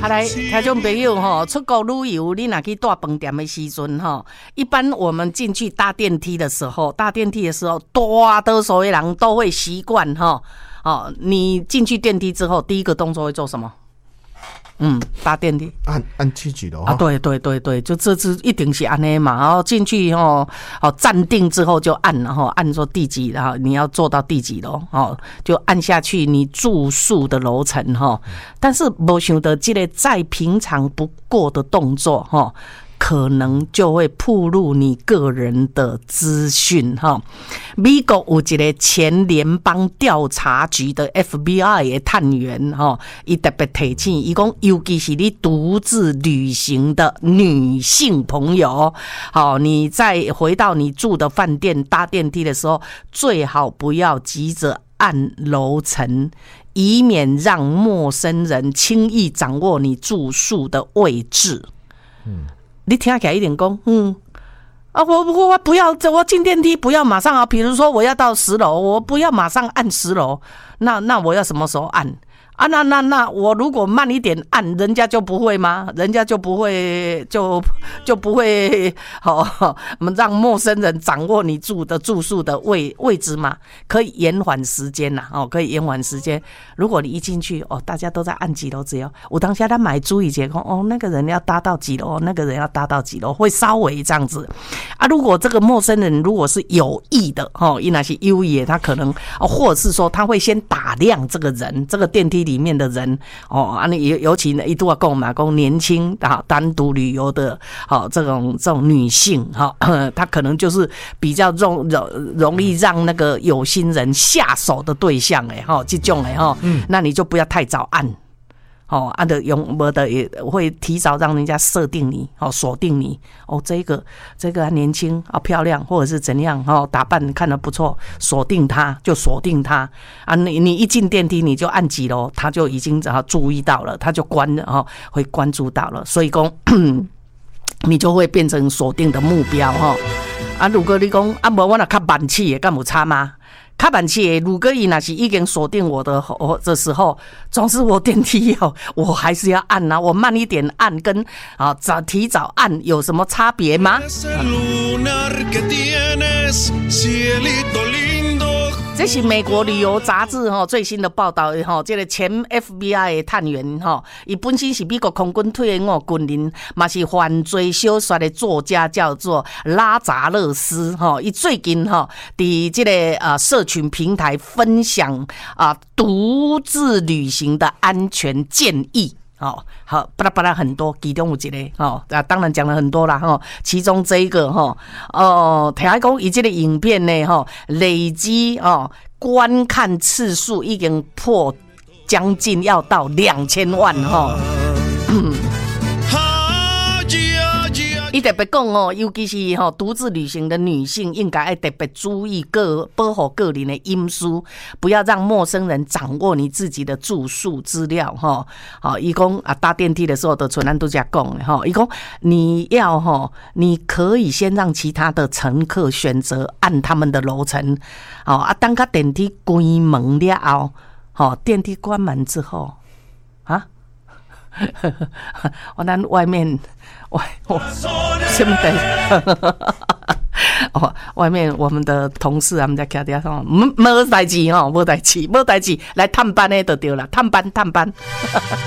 来，听众朋友吼，出国旅游，你若去住饭店的时阵吼，一般我们进去搭电梯的时候，大多数的人都会习惯吼。你进去电梯之后，第一个动作会做什么？搭电梯按去几楼啊？对，就这次一定是按呢嘛。然后进去站定之后就按，然后按说第几，然后你要坐到第几楼就按下去你住宿的楼层但是没想到这个再平常不过的动作可能就会暴露你个人的资讯美国有一个前联邦调查局的 FBI 的探员他特别提醒他说，尤其是你独自旅行的女性朋友你在回到你住的饭店搭电梯的时候，最好不要急着按楼层，以免让陌生人轻易掌握你住宿的位置。你听起来一点讲，我不要，我进电梯不要马上比如说我要到10楼，我不要马上按10楼，那我要什么时候按？那我如果慢一点按，人家就不会吗？人家就不会就不会让陌生人掌握你住宿的位置吗？可以延缓时间可以延缓时间。如果你一进去大家都在按几楼，只要我当下他买注意节那个人要搭到几楼，那个人要搭到几楼，会稍微这样子如果这个陌生人如果是有意的伊那是有意的，他可能或者是说他会先打量这个人，这个电梯里面的人尤其呢，一度要跟我们讲年轻单独旅游的这种女性她可能就是比较容易让那个有心人下手的对象这种那你就不要太早按按的用没的也会提早让人家设定你锁定你这个年轻漂亮或者是怎样打扮看得不错，锁定他你一进电梯你就按几楼，他就已经注意到了，他就会关注到了，所以说你就会变成锁定的目标如果你说没我那较慢起的，敢有差吗？较慢起的，如果他若是已经锁定我的时候，总是我电梯我还是要按我慢一点按跟提早按有什么差别吗？这是美国旅游杂志最新的报道这个前 FBI 的探员他本身是美国空军退伍军人，也是犯罪小说的作家，叫做拉扎勒斯他最近在这个社群平台分享独自旅行的安全建议好，巴拉巴拉很多，其中有一个当然讲了很多啦其中这一个听说说以这个影片呢累积观看次数已经破将近要到2000万他特别讲尤其是独自旅行的女性，应该要特别注意保护个人的隐私，不要让陌生人掌握你自己的住宿资料他说搭电梯的时候的存咱都这样讲的他说你可以先让其他的乘客选择按他们的楼层当个电梯关门了后电梯关门之后咱外面什么的外面我们的同事他们在徛底下说没代志没代志来探班的就对了，探班